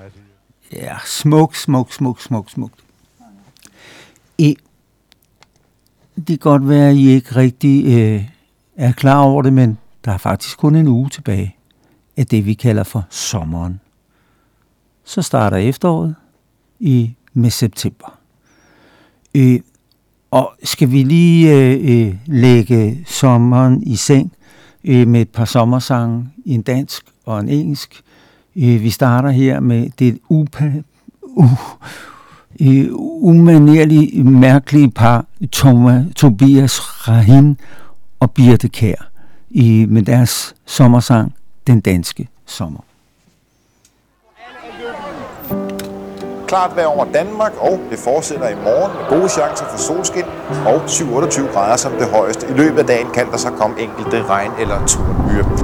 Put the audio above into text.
Ja, smukt. Det kan godt være, at I ikke rigtig er klar over det, men der er faktisk kun en uge tilbage af det, vi kalder for sommeren. Så starter efteråret med september. Og skal vi lige lægge sommeren i seng med et par sommersange, en dansk og en engelsk. Vi starter her med det umanerligt mærkelige par Tobias Rahim og Birthe Kjær med deres sommersang Den Danske Sommer. Klart vejr over Danmark, og det fortsætter i morgen med gode chancer for solskin og 27 grader som det højeste. I løbet af dagen kan der så komme enkelte regn- eller tordenbyger.